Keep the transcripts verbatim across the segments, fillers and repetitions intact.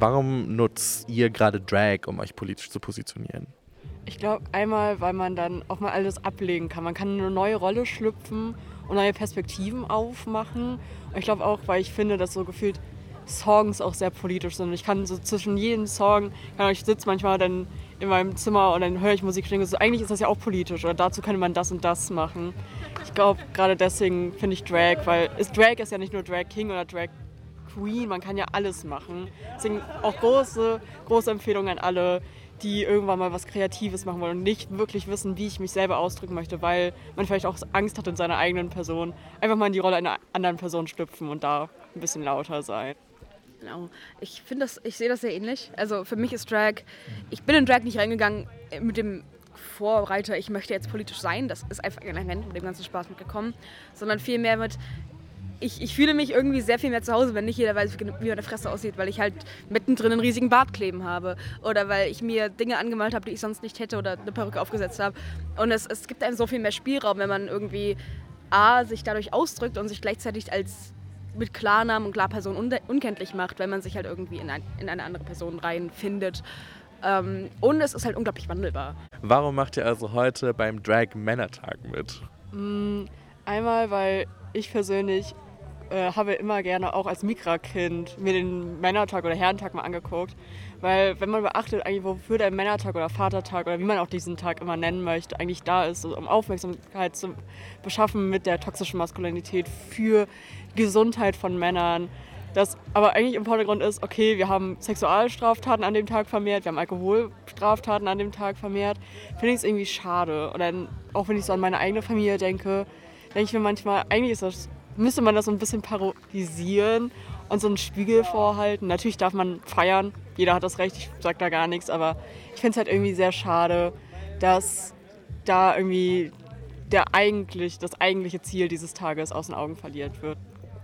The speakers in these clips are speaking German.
warum nutzt ihr gerade Drag, um euch politisch zu positionieren? Ich glaube einmal, weil man dann auch mal alles ablegen kann. Man kann eine neue Rolle schlüpfen und neue Perspektiven aufmachen. Und ich glaube auch, weil ich finde, dass so gefühlt Songs auch sehr politisch sind. Ich kann so zwischen jedem Song, ich sitze manchmal dann in meinem Zimmer und dann höre ich Musik und denke so, eigentlich ist das ja auch politisch oder dazu könnte man das und das machen. Ich glaube, gerade deswegen finde ich Drag, weil ist, Drag ist ja nicht nur Drag King oder Drag Queen, man kann ja alles machen. Deswegen auch große, große Empfehlung an alle, die irgendwann mal was Kreatives machen wollen und nicht wirklich wissen, wie ich mich selber ausdrücken möchte, weil man vielleicht auch Angst hat in seiner eigenen Person. Einfach mal in die Rolle einer anderen Person schlüpfen und da ein bisschen lauter sein. Genau. Ich finde das, ich sehe das sehr ähnlich. Also für mich ist Drag, ich bin in Drag nicht reingegangen mit dem Vorreiter, ich möchte jetzt politisch sein, das ist einfach ein Moment mit dem ganzen Spaß mitgekommen, sondern vielmehr mit, ich, ich fühle mich irgendwie sehr viel mehr zu Hause, wenn nicht jeder weiß, wie meine Fresse aussieht, weil ich halt mittendrin einen riesigen Bart kleben habe oder weil ich mir Dinge angemalt habe, die ich sonst nicht hätte oder eine Perücke aufgesetzt habe. Und es, es gibt einem so viel mehr Spielraum, wenn man irgendwie A, sich dadurch ausdrückt und sich gleichzeitig als mit Klarnamen und Klarperson un- unkenntlich macht, wenn man sich halt irgendwie in, ein, in eine andere Person reinfindet. Ähm, und es ist halt unglaublich wandelbar. Warum macht ihr also heute beim Drag Männertag mit? Mm, einmal, weil ich persönlich äh, habe immer gerne auch als Migra-Kind mir den Männertag oder Herrentag mal angeguckt. Weil wenn man beachtet, eigentlich wofür der Männertag oder Vatertag oder wie man auch diesen Tag immer nennen möchte, eigentlich da ist, um Aufmerksamkeit zu beschaffen mit der toxischen Maskulinität für Gesundheit von Männern. Das aber eigentlich im Vordergrund ist, okay, wir haben Sexualstraftaten an dem Tag vermehrt, wir haben Alkoholstraftaten an dem Tag vermehrt. Finde ich es irgendwie schade. Oder auch wenn ich so an meine eigene Familie denke, denke ich mir manchmal, eigentlich ist das, müsste man das so ein bisschen parodisieren und so einen Spiegel vorhalten. Natürlich darf man feiern, jeder hat das Recht, ich sage da gar nichts, aber ich finde es halt irgendwie sehr schade, dass da irgendwie der eigentlich, das eigentliche Ziel dieses Tages aus den Augen verliert wird.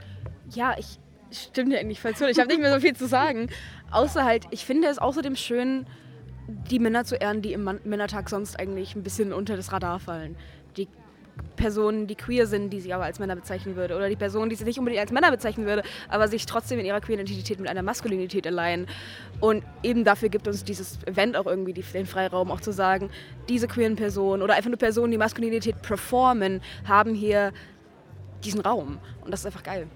Ja, ich stimme dir eigentlich voll zu. Ich habe nicht mehr so viel zu sagen. Außer halt, ich finde es außerdem schön, die Männer zu ehren, die im Mann- Männertag sonst eigentlich ein bisschen unter das Radar fallen. Die Personen, die queer sind, die sich aber als Männer bezeichnen würde. Oder die Personen, die sich nicht unbedingt als Männer bezeichnen würde, aber sich trotzdem in ihrer queeren Identität mit einer Maskulinität allein. Und eben dafür gibt uns dieses Event auch irgendwie die, den Freiraum, auch zu sagen, diese queeren Personen oder einfach nur Personen, die Maskulinität performen, haben hier diesen Raum. Und das ist einfach geil.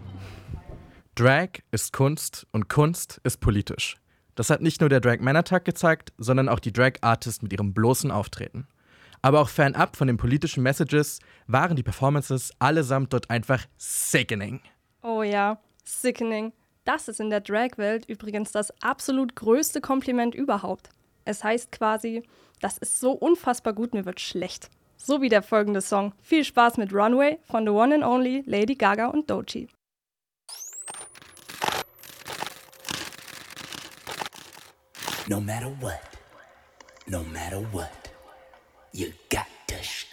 Drag ist Kunst und Kunst ist politisch. Das hat nicht nur der Drag Männertag gezeigt, sondern auch die Drag Artists mit ihrem bloßen Auftreten. Aber auch fernab von den politischen Messages waren die Performances allesamt dort einfach sickening. Oh ja, sickening. Das ist in der Drag-Welt übrigens das absolut größte Kompliment überhaupt. Es heißt quasi, das ist so unfassbar gut, mir wird schlecht. So wie der folgende Song. Viel Spaß mit Runway von the one and only Lady Gaga und Doechii. No matter what, no matter what, you got to sh-